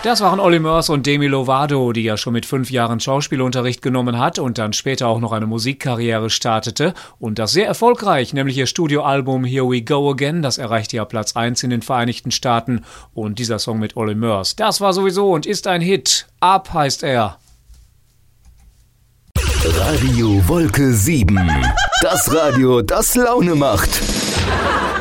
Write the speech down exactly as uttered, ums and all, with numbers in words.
Das waren Olly Murs und Demi Lovato, die ja schon mit fünf Jahren Schauspielunterricht genommen hat und dann später auch noch eine Musikkarriere startete. Und das sehr erfolgreich, nämlich ihr Studioalbum Here We Go Again, das erreichte ja Platz eins in den Vereinigten Staaten. Und dieser Song mit Olly Murs, das war sowieso und ist ein Hit. Up heißt er. Radio Wolke sieben. Das Radio, das Laune macht.